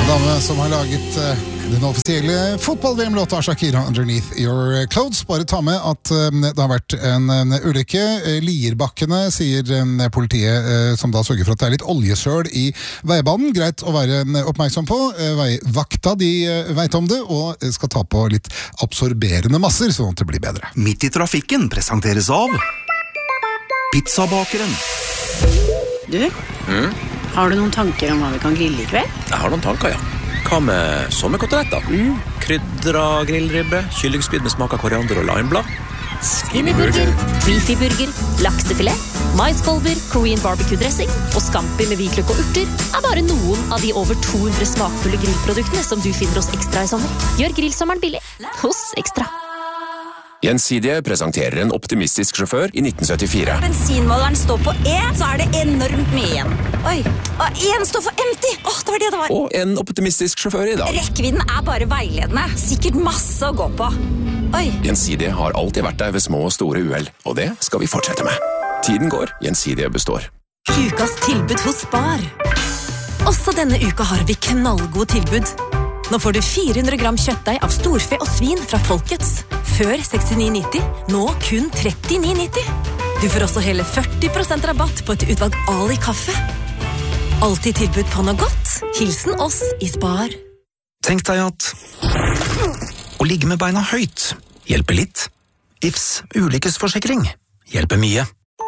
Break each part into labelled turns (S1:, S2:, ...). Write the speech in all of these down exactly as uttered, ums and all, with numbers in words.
S1: Dame som har laget uh, den offisielle fotball-V M-låta Shakira Underneath Your Clothes. Bare ta med at uh, det har vært en, en ulykke. Uh, Lierbakkene, sier uh, politiet, uh, som da sørger for at det er litt oljesøl i veibanen. Greit å være uh, oppmerksom på. Uh, veivakta, de uh, vet om det, og skal ta på litt absorberende masser, sånn at det blir bedre.
S2: Midt i trafikken presenteres av Pizzabakeren.
S3: Du,
S4: Mm?
S3: har du noen tanker om hva vi kan grille i kveld?
S4: Jeg har noen tanker, ja. Hva med sommerkoteletter?
S3: Mm.
S4: Krydra grillribbe, kyllingspyd med smak av koriander og limeblad.
S5: Skinnyburger, beefyburger, laksefilet, maiskolber, Korean barbecue-dressing og scampi med hvitløk og urter er bare noen av de over to hundre smakfulle grillproduktene som du finner hos Ekstra i sommer. Gjør grillsommeren billig hos Ekstra.
S6: Gjensidige presenterer en optimistisk sjåfør i nitten syttifire.
S7: Bensinmåleren står på E, så er det enormt mye igjen. Oi, og en står for empty. Åh, det var det det var.
S6: Og en optimistisk sjåfør i dag.
S7: Rekkevidden er bare veiledende. Sikkert masse å gå på. Oi.
S6: Gjensidige har alltid vært der ved små og store uhell, og det skal vi fortsette med. Tiden går, Gjensidige består.
S8: Ukas tilbud hos Spar. Også denne uka har vi knallgod tilbud. Nå får du fire hundre gram kjøttdeig av storfe og svin fra Folkets. Før sekstini nitti, nå kun trettini nitti. Du får også hele førti prosent rabatt på et utvalg Ali kaffe. Alltid tilbud på noe godt. Hilsen oss i Spar.
S2: Tenk deg at å ligge med beina høyt hjelper litt. I F S ulykkesforsikring hjelper mye.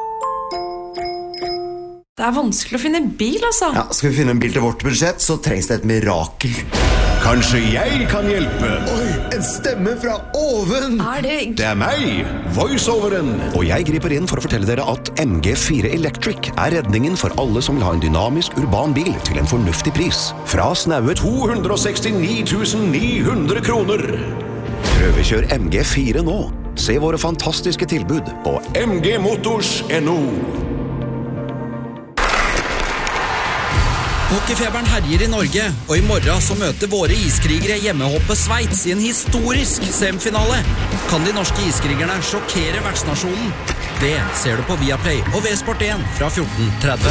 S9: Det er vanskelig å finne bil, altså.
S10: Ja, skal vi finne en bil til vårt budsjett, så trengs det et mirakel.
S11: Kanskje jeg kan hjelpe?
S10: Oi, en stemme fra oven!
S9: Er det...
S11: Det er meg, voiceoveren.
S2: Og jeg griper inn for å fortelle dere at M G fire Electric er redningen for alle som vil ha en dynamisk urban bil til en fornuftig pris. Fra snaue
S11: to hundre sekstini tusen ni hundre kroner.
S2: Prøvekjør M G fire nå. Se våre fantastiske tilbud på
S11: m g motors punktum no.
S12: Hockeyfeberen herjer i Norge, og i morgen så møter våre iskrigere hjemmehoppet Sveits i en historisk semifinale. Kan de norske iskrigerne sjokkere vertsnasjonen? Det ser du på Viaplay og V Sport én fra fjorten tretti.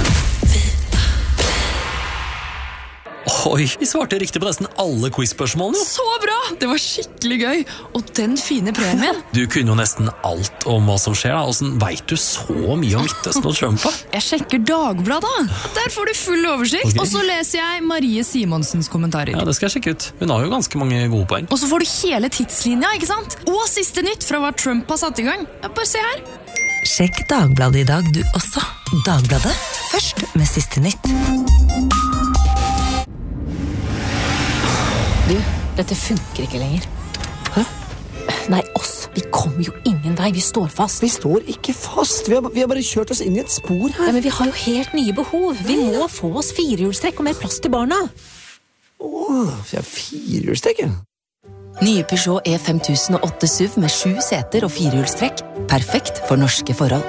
S13: Oi, vi svarte riktig på nesten alle quiz-spørsmålene.
S9: Så bra! Det var skikkelig gøy. Og den fine premien.
S13: Du kunne jo nesten alt om hva som skjer. Hvordan vet du så mye om Midtøsten og Trump?
S9: Jeg sjekker Dagbladet. Der får du full oversikt.
S13: Okay.
S9: Og så leser jeg Marie Simonsens kommentarer.
S13: Ja, det skal jeg sjekke ut. Hun har jo ganske mange gode poeng.
S9: Og så får du hele tidslinja, ikke sant? Og siste nytt fra hva Trump har satt i gang. Ja, bare se her.
S8: Sjekk Dagbladet i dag du også. Dagbladet, først med siste nytt.
S5: Du, dette funker ikke lenger.
S10: Hæ?
S5: Nei, oss. Vi kommer jo ingen vei. Vi står fast.
S10: Vi står ikke fast. Vi har, vi har bare kjørt oss inn i et spor her.
S5: Ja, men vi har jo helt nye behov. Vi må få oss firehjulstrekk og mer plass til barna.
S10: Åh, vi har firehjulstrekk, ja.
S5: Nye Peugeot E fem tusen og åtte S U V med sju seter og firehjulstrekk. Perfekt for norske forhold.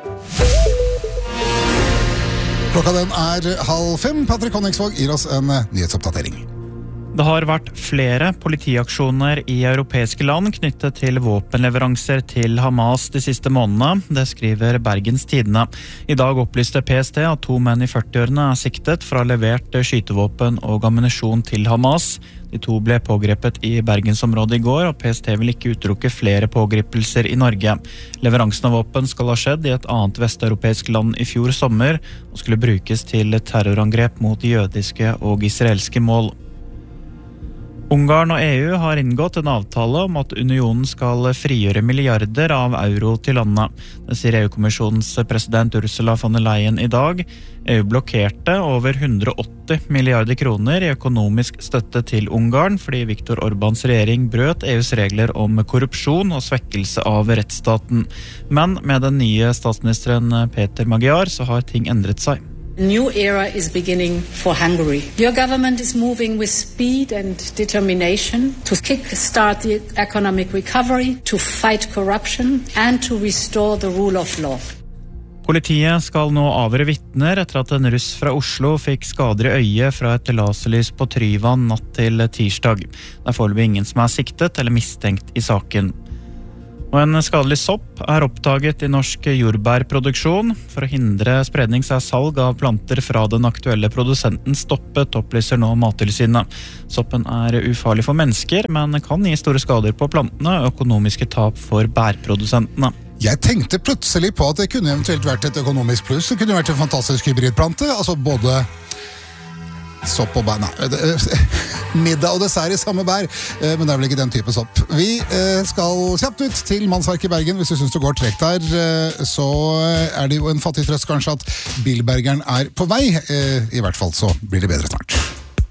S1: Klokka den er halv fem. Patrick Honningsvåg gir oss en nyhetsoppdatering.
S14: Det har vært flere politiaksjoner i europeiske land knyttet til våpenleveranser til Hamas de siste månedene. Det skriver Bergens Tidende. I dag opplyste P S T at to menn i førtiårene er siktet for å ha levert skytevåpen og ammunisjon til Hamas. De to ble pågrepet i Bergensområdet i går, og P S T vil ikke utelukke flere pågripelser i Norge. Leveransen av våpen skal ha skjedd i et annet vesteuropeisk land i fjor sommer, og skulle brukes til terrorangrep mot jødiske og israelske mål. Ungarn og E U har inngått en avtale om at unionen skal frigjøre milliarder av euro til landet. Det sier E U-kommisjonens president Ursula von der Leyen i dag. E U blokkerte over hundre og åtti milliarder kroner i økonomisk støtte til Ungarn, fordi Viktor Orbáns regjering brøt E U's regler om korrupsjon og svekkelse av rettsstaten. Men med den nye statsministeren Peter Magyar så har ting endret seg.
S15: A new era is beginning for Hungary. Your government is moving with speed and determination to kick-start the economic recovery, to fight corruption and to restore the rule of law.
S14: Politiet skal nå avhøre vitner etter at en russ fra Oslo fikk skader i øyet fra et laserlys på Tryvann natt til tirsdag. Det er foreløpig ingen som er siktet eller mistenkt i saken. Og en skadelig sopp er oppdaget i norsk jordbærproduksjon. For å hindre spredning så er salg av planter fra den aktuelle produsenten stoppet, opplyser nå Mattilsynet. Soppen er ufarlig for mennesker, men kan gi store skader på plantene og økonomiske tap for bærprodusentene.
S1: Jeg tenkte plutselig på at det kunne eventuelt vært et økonomisk pluss. Det kunne vært en fantastisk hybridplante, altså både sopp og bær. Nei, middag og dessert i samme bær, men det er vel ikke den type sopp. Vi skal kjapt ut til Mannsverk i Bergen. Hvis du synes det går trekt der, så er det jo en fattig trøst kanskje at bilbergeren er på vei. I hvert fall så blir det bedre snart.